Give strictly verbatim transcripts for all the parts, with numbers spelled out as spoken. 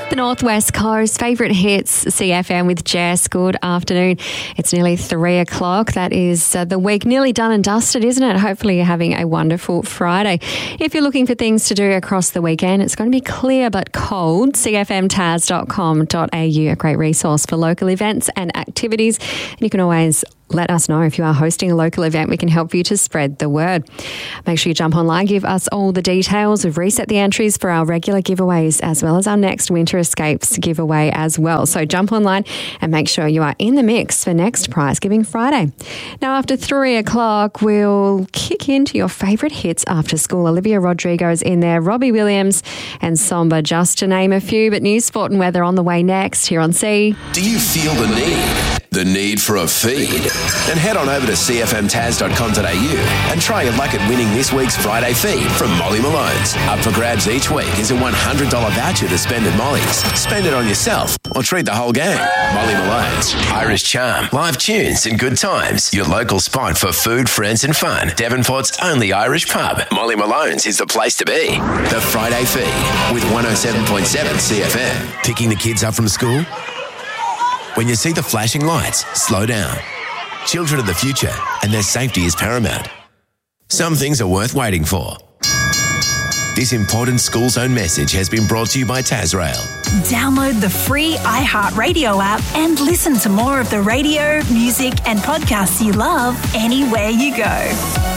The Northwest Coast, favourite hits, C F M with Jess. Good afternoon. It's nearly three o'clock. That is uh, the week nearly done and dusted, isn't it? Hopefully you're having a wonderful Friday. If you're looking for things to do across the weekend, it's going to be clear but cold. c f m taz dot com dot a u, a great resource for local events and activities. And you can always let us know if you are hosting a local event. We can help you to spread the word. Make sure you jump online, give us all the details. We've reset the entries for our regular giveaways as well as our next Winter Escapes giveaway as well. So jump online and make sure you are in the mix for next Prize Giving Friday. Now, after three o'clock, we'll kick into your favourite hits after school. Olivia Rodrigo's in there, Robbie Williams and Somber, just to name a few. But news, sport and weather on the way next here on C. Do you feel the need? The need for a feed? Then head on over to c f m taz dot com dot a u and try your luck at winning this week's Friday feed from Molly Malone's. Up for grabs each week is a one hundred dollars voucher to spend at Molly's. Spend it on yourself or treat the whole gang. Molly Malone's. Irish charm, live tunes and good times. Your local spot for food, friends and fun. Devonport's only Irish pub. Molly Malone's is the place to be. The Friday feed with one oh seven point seven C F M. Picking the kids up from school? When you see the flashing lights, slow down. Children are the future, and their safety is paramount. Some things are worth waiting for. This important school zone message has been brought to you by Tazrail. Download the free iHeartRadio app and listen to more of the radio, music and podcasts you love anywhere you go.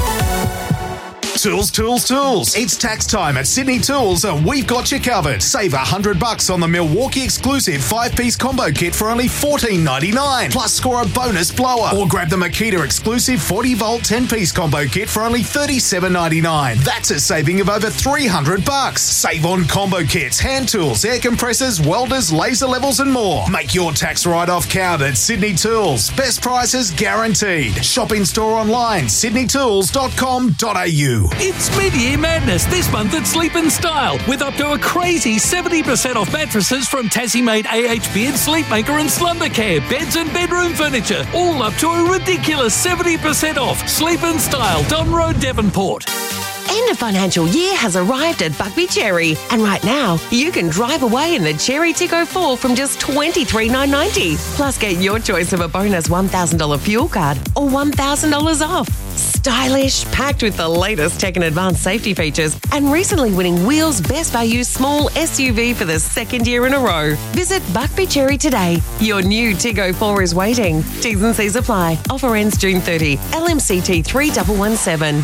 Tools, tools, tools. It's tax time at Sydney Tools and we've got you covered. Save a hundred bucks on the Milwaukee exclusive five-piece combo kit for only fourteen ninety-nine. Plus score a bonus blower. Or grab the Makita exclusive forty volt ten-piece combo kit for only thirty-seven ninety-nine. That's a saving of over three hundred bucks. Save on combo kits, hand tools, air compressors, welders, laser levels and more. Make your tax write-off count at Sydney Tools. Best prices guaranteed. Shop in store online, sydney tools dot com dot a u. It's mid-year madness this month at Sleep and Style with up to a crazy seventy percent off mattresses from Tassie-made A H Beard, Sleepmaker and Slumbercare, beds and bedroom furniture, all up to a ridiculous seventy percent off. Sleep and Style, Don Road, Devonport. End of financial year has arrived at Buckby Cherry, and right now you can drive away in the Cherry Tico four from just twenty-three thousand nine hundred ninety dollars. Plus get your choice of a bonus one thousand dollars fuel card or one thousand dollars off. Stylish, packed with the latest tech and advanced safety features, and recently winning Wheels Best Value Small S U V for the second year in a row. Visit Buckby Cherry today. Your new Tigo four is waiting. T's and C's apply. Offer ends June thirtieth. L M C T three one one seven.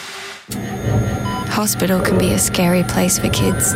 Hospital can be a scary place for kids.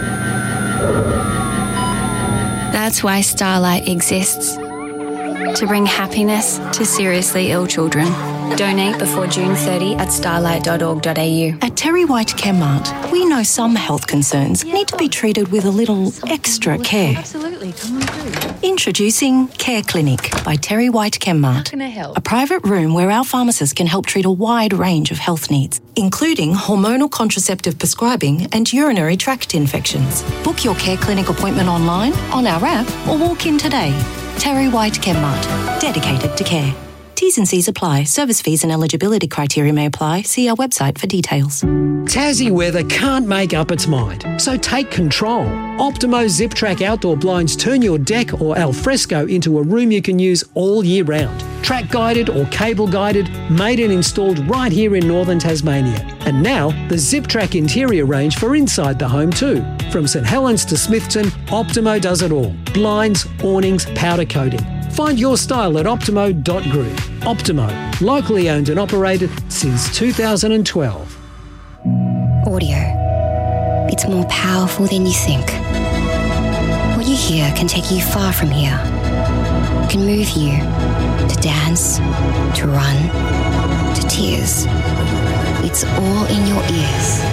That's why Starlight exists. To bring happiness to seriously ill children. Donate before June thirtieth at starlight dot org dot a u. At Terry White Chemmart, we know some health concerns need to be treated with a little extra care. Absolutely, come on through. Introducing Care Clinic by Terry White Chemmart. How can I help? A private room where our pharmacists can help treat a wide range of health needs, including hormonal contraceptive prescribing and urinary tract infections. Book your Care Clinic appointment online, on our app, or walk in today. Terry White Chemmart, dedicated to care. T's and C's apply. Service fees and eligibility criteria may apply. See our website for details. Tassie weather can't make up its mind, so take control. Optimo Zip Track outdoor blinds turn your deck or alfresco into a room you can use all year round. Track guided or cable guided, made and installed right here in northern Tasmania. And now the Zip Track interior range for inside the home too. From St Helens to Smithton, Optimo does it all. Blinds, awnings, powder coating. Find your style at optimo dot group. Optimo, locally owned and operated since two thousand twelve. Audio. It's more powerful than you think. What you hear can take you far from here. It can move you to dance, to run, to tears. It's all in your ears.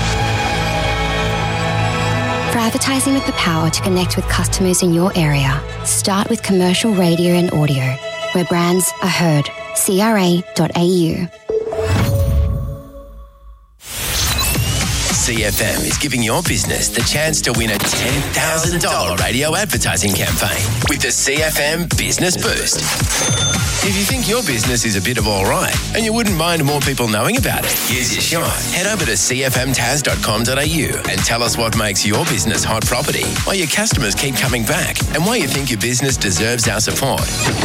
For advertising with the power to connect with customers in your area, start with commercial radio and audio, where brands are heard. C R A dot A U. C F M is giving your business the chance to win a ten thousand dollars radio advertising campaign with the C F M Business Boost. If you think your business is a bit of all right and you wouldn't mind more people knowing about it, here's your shot. Head over to c f m taz dot com dot a u and tell us what makes your business hot property, why your customers keep coming back, and why you think your business deserves our support.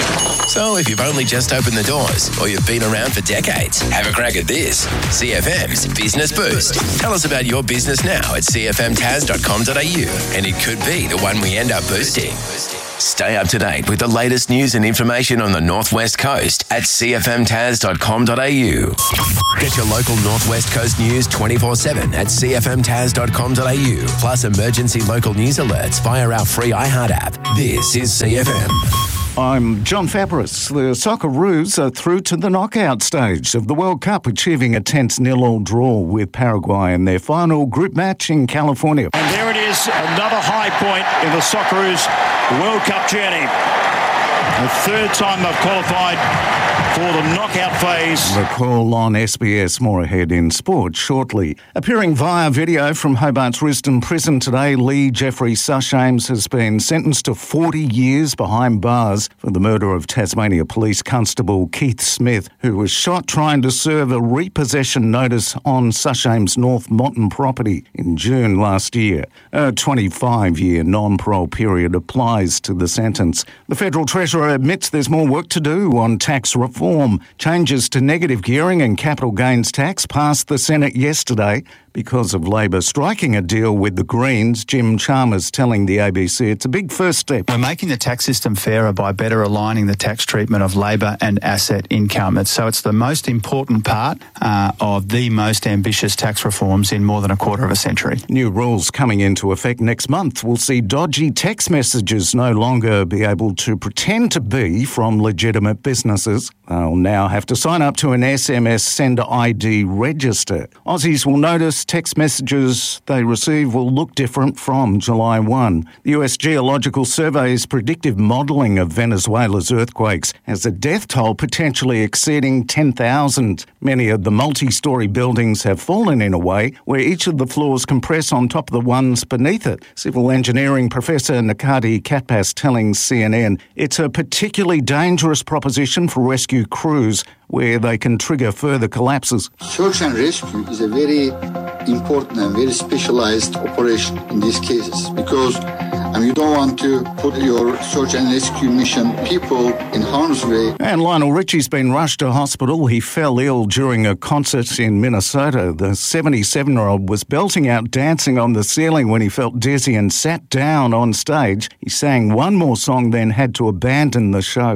So if you've only just opened the doors or you've been around for decades, have a crack at this. C F M's Business Boost. Tell us about your business now at c f m taz dot com dot a u and it could be the one we end up boosting. Stay up to date with the latest news and information on the Northwest Coast at c f m taz dot com dot a u. Get your local Northwest Coast news twenty-four seven at c f m taz dot com dot a u, plus emergency local news alerts via our free iHeart app. This is C F M. I'm John Fabris. The Socceroos are through to the knockout stage of the World Cup, achieving a tense nil-all draw with Paraguay in their final group match in California. And there it is, another high point in the Socceroos World Cup journey. The third time they've qualified for the knockout phase. The call on S B S. More ahead in sport shortly. Appearing via video from Hobart's Risdon prison today, Lee Jeffrey Sushames has been sentenced to forty years behind bars for the murder of Tasmania Police Constable Keith Smith, who was shot trying to serve a repossession notice on Sushames' North Mountain property in June last year. A twenty-five-year non-parole period applies to the sentence. The Federal Treasurer admits there's more work to do on tax reform. Changes to negative gearing and capital gains tax passed the Senate yesterday because of Labor striking a deal with the Greens. Jim Chalmers telling the A B C it's a big first step. We're making the tax system fairer by better aligning the tax treatment of labour and asset income. It's, so it's the most important part uh, of the most ambitious tax reforms in more than a quarter of a century. New rules coming into effect next month will see dodgy text messages no longer be able to pretend to be from legitimate businesses. They'll now have to sign up to an S M S sender I D register. Aussies will notice text messages they receive will look different from July first. The U S Geological Survey's predictive modelling of Venezuela's earthquakes has a death toll potentially exceeding ten thousand. Many of the multi-storey buildings have fallen in a way where each of the floors compress on top of the ones beneath it. Civil engineering professor Nakati Katpas telling C N N it's a particularly dangerous proposition for rescue crews where they can trigger further collapses. Search and rescue is a very important and very specialized operation in these cases because I mean, you don't want to put your search and rescue mission people in harm's way. And Lionel Richie's been rushed to hospital. He fell ill during a concert in Minnesota. The seventy-seven-year-old was belting out Dancing on the Ceiling when he felt dizzy and sat down on stage. He sang one more song, then had to abandon the show.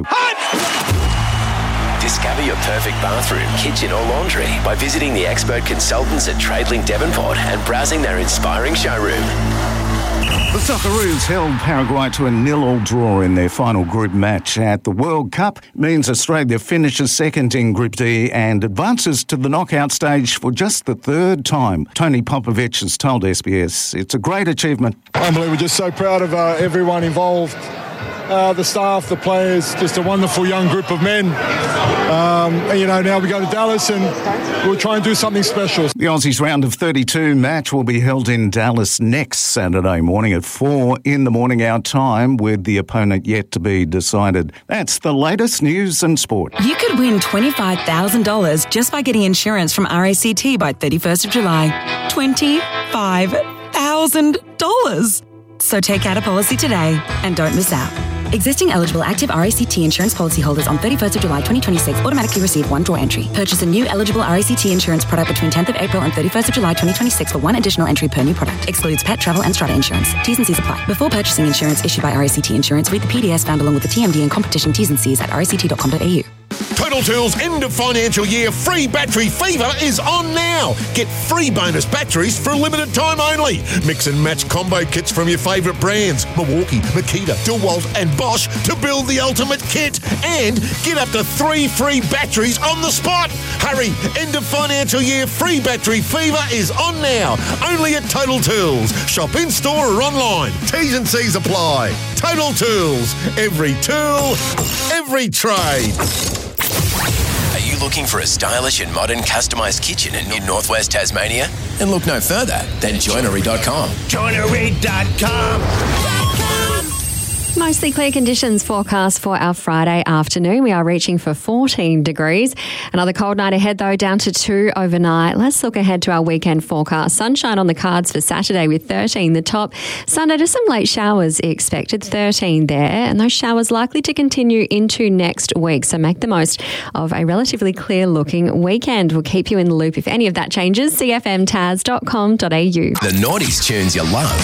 Discover your perfect bathroom, kitchen or laundry by visiting the expert consultants at TradeLink Devonport and browsing their inspiring showroom. The Socceroos held Paraguay to a nil-all draw in their final group match at the World Cup. It means Australia finishes second in Group D and advances to the knockout stage for just the third time. Tony Popovich has told S B S it's a great achievement. Unbelievable. We're just so proud of uh, everyone involved. Uh, the staff, the players, just a wonderful young group of men. Um, and, you know, now we go to Dallas and we'll try and do something special. The Aussies round of thirty-two match will be held in Dallas next Saturday morning at four in the morning our time, with the opponent yet to be decided. That's the latest news and sport. You could win twenty-five thousand dollars just by getting insurance from R A C T by thirty-first of July. twenty-five thousand dollars. So take out a policy today and don't miss out. Existing eligible active R A C T insurance policyholders on thirty-first of July twenty twenty-six automatically receive one draw entry. Purchase a new eligible R A C T insurance product between tenth of April and thirty-first of July twenty twenty-six for one additional entry per new product. Excludes pet, travel and strata insurance. T's and C's apply. Before purchasing insurance issued by R A C T Insurance, read the P D S found along with the T M D and competition T's and C's at r a c t dot com dot a u. Total Tools end of financial year free battery fever is on now. Get free bonus batteries for a limited time only. Mix and match combo kits from your favourite brands, Milwaukee, Makita, DeWalt and Bosch, to build the ultimate kit. And get up to three free batteries on the spot. Hurry, end of financial year free battery fever is on now. Only at Total Tools. Shop in store or online. T's and C's apply. Total Tools. Every tool, every trade. Are you you looking for a stylish and modern customised kitchen in in northwest Tasmania? Then look no further than joinery dot com. joinery dot com. Mostly clear conditions forecast for our Friday afternoon. We are reaching for fourteen degrees. Another cold night ahead, though, down to two overnight. Let's look ahead to our weekend forecast. Sunshine on the cards for Saturday with thirteen the top. Sunday, just some late showers expected, thirteen there. And those showers likely to continue into next week. So make the most of a relatively clear looking weekend. We'll keep you in the loop if any of that changes. c f m tas dot com dot a u. The Naughties tunes you love